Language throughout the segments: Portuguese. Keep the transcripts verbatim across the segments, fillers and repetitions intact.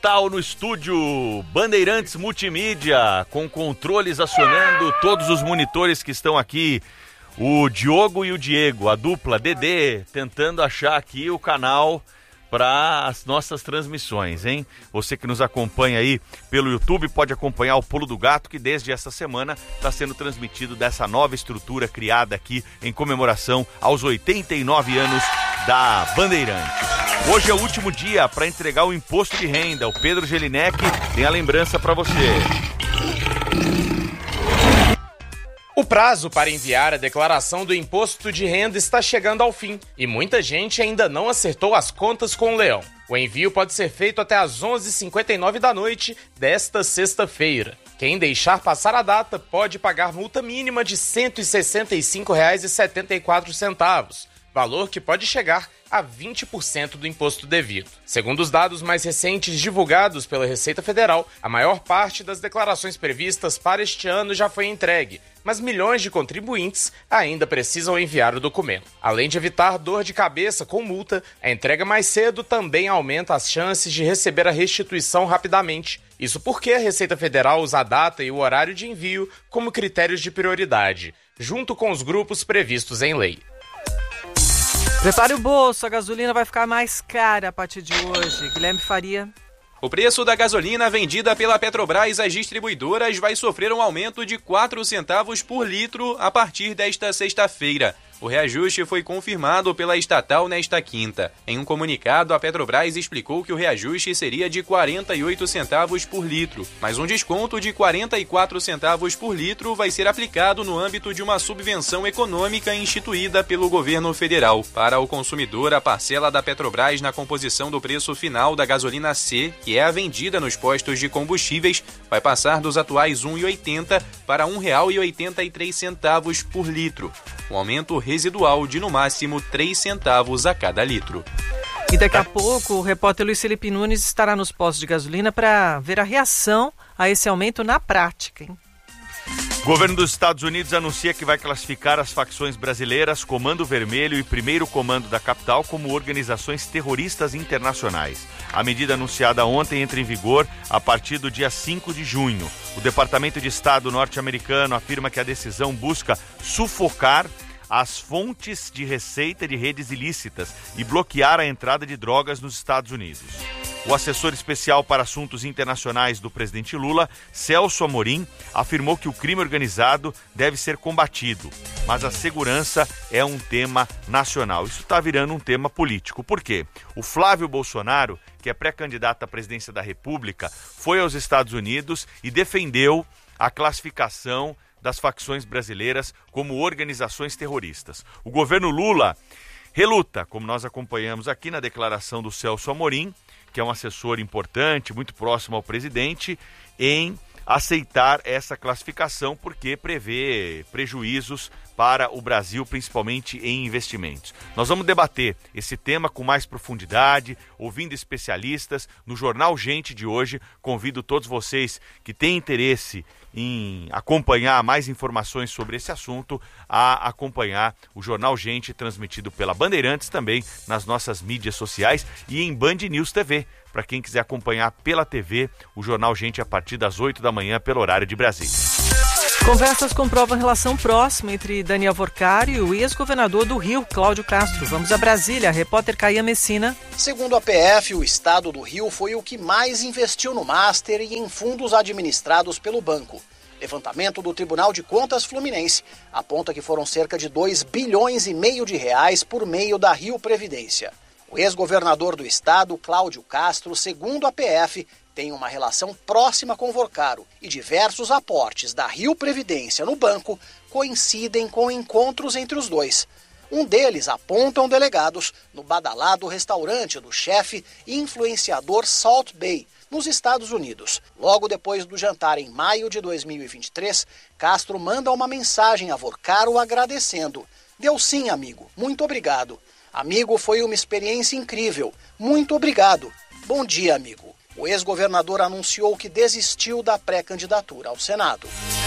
total no estúdio Bandeirantes Multimídia, com controles acionando todos os monitores que estão aqui. O Diogo e o Diego, a dupla Dedê, tentando achar aqui o canal para as nossas transmissões, hein? Você que nos acompanha aí pelo YouTube pode acompanhar o Pulo do Gato, que desde essa semana está sendo transmitido dessa nova estrutura criada aqui em comemoração aos oitenta e nove anos da Bandeirantes. Hoje é o último dia para entregar o imposto de renda. O Pedro Gelinek tem a lembrança para você. O prazo para enviar a declaração do imposto de renda está chegando ao fim e muita gente ainda não acertou as contas com o Leão. O envio pode ser feito até às onze e cinquenta e nove da noite desta sexta-feira. Quem deixar passar a data pode pagar multa mínima de cento e sessenta e cinco reais e setenta e quatro centavos, valor que pode chegar a vinte por cento do imposto devido. Segundo os dados mais recentes divulgados pela Receita Federal, a maior parte das declarações previstas para este ano já foi entregue, mas milhões de contribuintes ainda precisam enviar o documento. Além de evitar dor de cabeça com multa, a entrega mais cedo também aumenta as chances de receber a restituição rapidamente. Isso porque a Receita Federal usa a data e o horário de envio como critérios de prioridade, junto com os grupos previstos em lei. Prepare o bolso, a gasolina vai ficar mais cara a partir de hoje. Guilherme Faria. O preço da gasolina vendida pela Petrobras às distribuidoras vai sofrer um aumento de quatro centavos por litro a partir desta sexta-feira. O reajuste foi confirmado pela estatal nesta quinta. Em um comunicado, a Petrobras explicou que o reajuste seria de quarenta e oito centavos por litro, mas um desconto de quarenta e quatro centavos por litro vai ser aplicado no âmbito de uma subvenção econômica instituída pelo governo federal. Para o consumidor, a parcela da Petrobras na composição do preço final da gasolina C, que é a vendida nos postos de combustíveis, vai passar dos atuais um real e oitenta centavos para um real e oitenta e três centavos por litro. Um aumento residual de no máximo três centavos a cada litro. E daqui a pouco o repórter Luiz Felipe Nunes estará nos postos de gasolina para ver a reação a esse aumento na prática, hein? O governo dos Estados Unidos anuncia que vai classificar as facções brasileiras Comando Vermelho e Primeiro Comando da Capital como organizações terroristas internacionais. A medida anunciada ontem entra em vigor a partir do dia cinco de junho. O Departamento de Estado norte-americano afirma que a decisão busca sufocar as fontes de receita de redes ilícitas e bloquear a entrada de drogas nos Estados Unidos. O assessor especial para assuntos internacionais do presidente Lula, Celso Amorim, afirmou que o crime organizado deve ser combatido, mas a segurança é um tema nacional. Isso está virando um tema político. Por quê? O Flávio Bolsonaro, que é pré-candidato à presidência da República, foi aos Estados Unidos e defendeu a classificação das facções brasileiras como organizações terroristas. O governo Lula reluta, como nós acompanhamos aqui na declaração do Celso Amorim, que é um assessor importante, muito próximo ao presidente, em aceitar essa classificação porque prevê prejuízos para o Brasil, principalmente em investimentos. Nós vamos debater esse tema com mais profundidade, ouvindo especialistas no Jornal Gente de hoje. Convido todos vocês que têm interesse em acompanhar mais informações sobre esse assunto a acompanhar o Jornal Gente, transmitido pela Bandeirantes também nas nossas mídias sociais e em Band News T V, para quem quiser acompanhar pela T V o Jornal Gente a partir das oito da manhã pelo horário de Brasília. Conversas comprovam relação próxima entre Daniel Vorcari e o ex-governador do Rio, Cláudio Castro. Vamos a Brasília, repórter Caia Messina. Segundo a P F, o estado do Rio foi o que mais investiu no Master e em fundos administrados pelo banco. Levantamento do Tribunal de Contas Fluminense aponta que foram cerca de dois bilhões e meio de reais por meio da Rio Previdência. O ex-governador do estado, Cláudio Castro, segundo a P F, tem uma relação próxima com Vorcaro e diversos aportes da Rio Previdência no banco coincidem com encontros entre os dois. Um deles apontam delegados no badalado restaurante do chefe e influenciador Salt Bay, nos Estados Unidos. Logo depois do jantar em maio de dois mil e vinte e três, Castro manda uma mensagem a Vorcaro agradecendo. Deu sim, amigo. Muito obrigado. Amigo, foi uma experiência incrível. Muito obrigado. Bom dia, amigo. O ex-governador anunciou que desistiu da pré-candidatura ao Senado.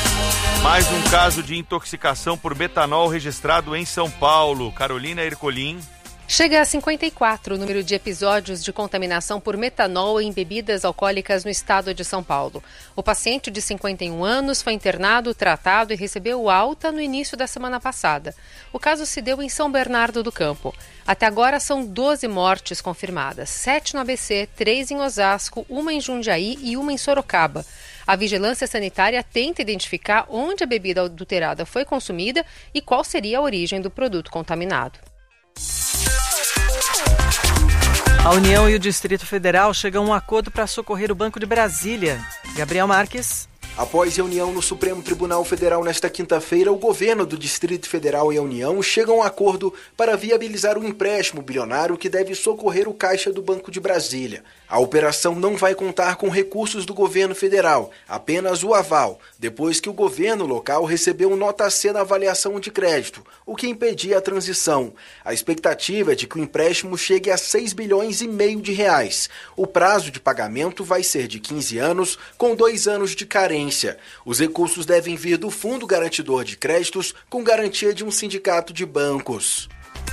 Mais um caso de intoxicação por metanol registrado em São Paulo. Carolina Ercolim. Chega a cinquenta e quatro o número de episódios de contaminação por metanol em bebidas alcoólicas no estado de São Paulo. O paciente de cinquenta e um anos foi internado, tratado e recebeu alta no início da semana passada. O caso se deu em São Bernardo do Campo. Até agora são doze mortes confirmadas, sete no A B C, três em Osasco, uma em Jundiaí e uma em Sorocaba. A vigilância sanitária tenta identificar onde a bebida adulterada foi consumida e qual seria a origem do produto contaminado. A União e o Distrito Federal chegam a um acordo para socorrer o Banco de Brasília. Gabriel Marques. Após reunião no Supremo Tribunal Federal nesta quinta-feira, o governo do Distrito Federal e a União chegam a um acordo para viabilizar um empréstimo bilionário que deve socorrer o caixa do Banco de Brasília. A operação não vai contar com recursos do governo federal, apenas o aval, depois que o governo local recebeu nota C na avaliação de crédito, o que impedia a transição. A expectativa é de que o empréstimo chegue a seis bilhões e meio de reais. O prazo de pagamento vai ser de quinze anos, com dois anos de carência. Os recursos devem vir do Fundo Garantidor de Créditos, com garantia de um sindicato de bancos.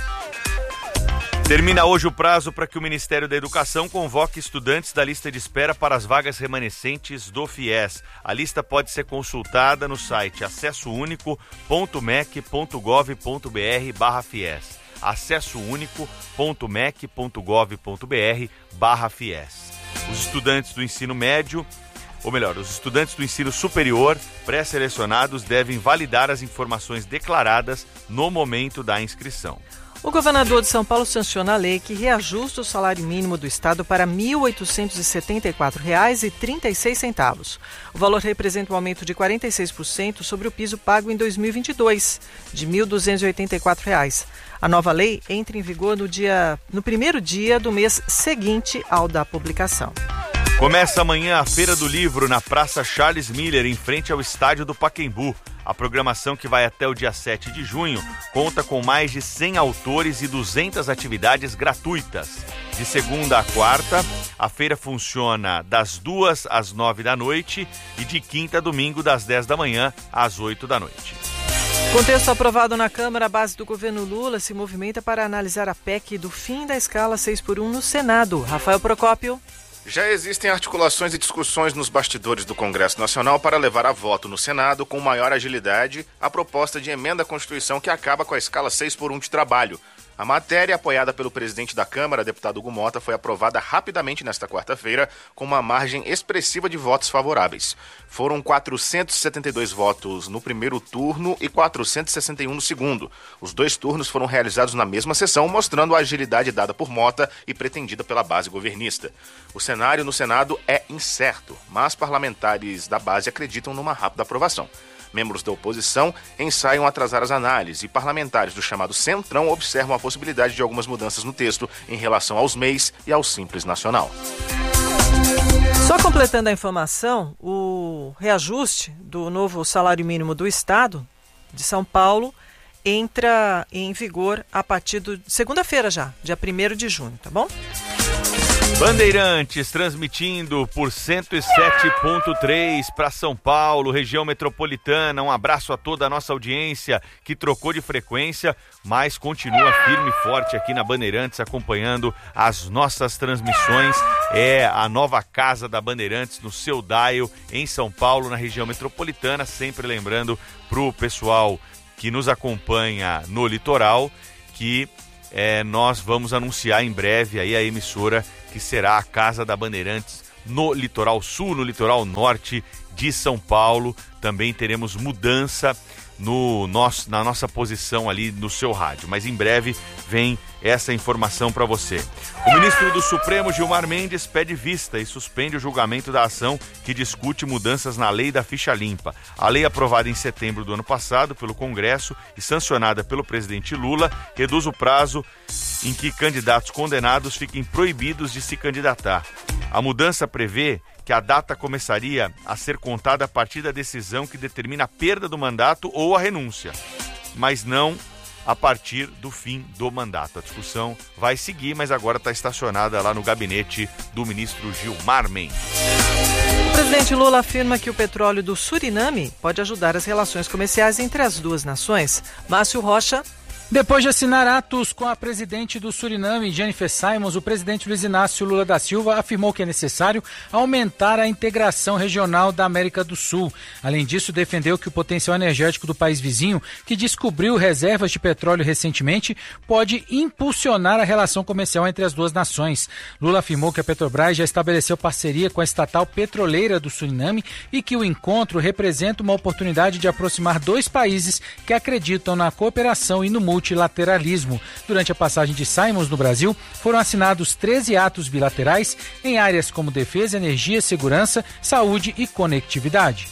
Termina hoje o prazo para que o Ministério da Educação convoque estudantes da lista de espera para as vagas remanescentes do FIES. A lista pode ser consultada no site acesso único ponto mec ponto gov ponto br barra FIES. acesso único ponto mec ponto gov ponto br barra FIES. Os estudantes do ensino médio Ou melhor, os estudantes do ensino superior pré-selecionados devem validar as informações declaradas no momento da inscrição. O governador de São Paulo sanciona a lei que reajusta o salário mínimo do estado para mil oitocentos e setenta e quatro reais e trinta e seis centavos. O valor representa um aumento de quarenta e seis por cento sobre o piso pago em dois mil e vinte e dois, de mil duzentos e oitenta e quatro reais. A nova lei entra em vigor no, dia, no primeiro dia do mês seguinte ao da publicação. Começa amanhã a Feira do Livro na Praça Charles Miller, em frente ao estádio do Pacaembu. A programação, que vai até o dia sete de junho, conta com mais de cem autores e duzentas atividades gratuitas. De segunda a quarta, a feira funciona das duas às nove da noite e de quinta a domingo das dez da manhã às oito da noite. Com texto aprovado na Câmara, a base do governo Lula se movimenta para analisar a P E C do fim da escala seis por um no Senado. Rafael Procópio. Já existem articulações e discussões nos bastidores do Congresso Nacional para levar a voto no Senado com maior agilidade a proposta de emenda à Constituição que acaba com a escala seis por um de trabalho. A matéria, apoiada pelo presidente da Câmara, deputado Hugo Mota, foi aprovada rapidamente nesta quarta-feira, com uma margem expressiva de votos favoráveis. Foram quatrocentos e setenta e dois votos no primeiro turno e quatrocentos e sessenta e um no segundo. Os dois turnos foram realizados na mesma sessão, mostrando a agilidade dada por Mota e pretendida pela base governista. O cenário no Senado é incerto, mas parlamentares da base acreditam numa rápida aprovação. Membros da oposição ensaiam atrasar as análises e parlamentares do chamado Centrão observam a possibilidade de algumas mudanças no texto em relação aos M E Is e ao Simples Nacional. Só completando a informação, o reajuste do novo salário mínimo do Estado de São Paulo entra em vigor a partir de segunda-feira já, dia primeiro de junho, tá bom? Bandeirantes transmitindo por cento e sete ponto três para São Paulo, região metropolitana. Um abraço a toda a nossa audiência que trocou de frequência, mas continua firme e forte aqui na Bandeirantes, acompanhando as nossas transmissões. É a nova casa da Bandeirantes no seu dial em São Paulo, na região metropolitana. Sempre lembrando pro pessoal que nos acompanha no litoral que é, nós vamos anunciar em breve aí a emissora que será a Casa da Bandeirantes no litoral sul, no litoral norte de São Paulo. Também teremos mudança no nosso, na nossa posição ali no seu rádio, mas em breve vem essa informação para você. O ministro do Supremo, Gilmar Mendes, pede vista e suspende o julgamento da ação que discute mudanças na lei da ficha limpa. A lei, aprovada em setembro do ano passado pelo Congresso e sancionada pelo presidente Lula, reduz o prazo em que candidatos condenados fiquem proibidos de se candidatar. A mudança prevê que a data começaria a ser contada a partir da decisão que determina a perda do mandato ou a renúncia, mas não a partir do fim do mandato. A discussão vai seguir, mas agora está estacionada lá no gabinete do ministro Gilmar Mendes. O presidente Lula afirma que o petróleo do Suriname pode ajudar as relações comerciais entre as duas nações. Márcio Rocha. Depois de assinar atos com a presidente do Suriname, Jennifer Simons, o presidente Luiz Inácio Lula da Silva afirmou que é necessário aumentar a integração regional da América do Sul. Além disso, defendeu que o potencial energético do país vizinho, que descobriu reservas de petróleo recentemente, pode impulsionar a relação comercial entre as duas nações. Lula afirmou que a Petrobras já estabeleceu parceria com a estatal petroleira do Suriname e que o encontro representa uma oportunidade de aproximar dois países que acreditam na cooperação e no multilateralismo. Durante a passagem de Simons no Brasil, foram assinados treze atos bilaterais em áreas como defesa, energia, segurança, saúde e conectividade.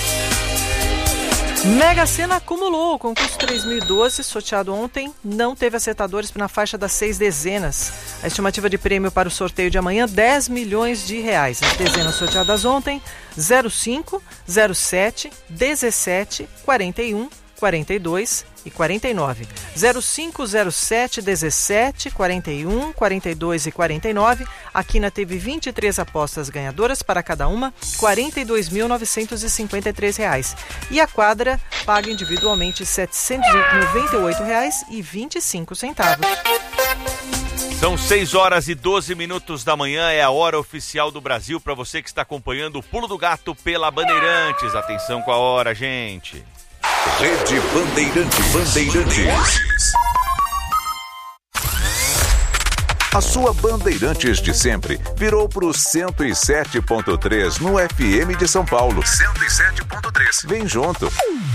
Mega Sena acumulou. O concurso três mil e doze, sorteado ontem, não teve acertadores na faixa das seis dezenas. A estimativa de prêmio para o sorteio de amanhã, dez milhões de reais. As dezenas sorteadas ontem, zero cinco, zero sete, dezessete, quarenta e um, quarenta e dois e quarenta e nove. zero cinco, zero sete, dezessete, quarenta e um, quarenta e dois e quarenta e nove. A Quina teve vinte e três apostas ganhadoras, para cada uma quarenta e dois mil novecentos e cinquenta e três reais. E a quadra paga individualmente setecentos e noventa e oito reais e vinte e cinco centavos. São seis horas e doze minutos da manhã, é a hora oficial do Brasil para você que está acompanhando o Pulo do Gato pela Bandeirantes. Atenção com a hora, gente. Rede Bandeirantes. Bandeirantes. A sua Bandeirantes de sempre virou para o cento e sete ponto três no F M de São Paulo. cento e sete ponto três. Vem junto.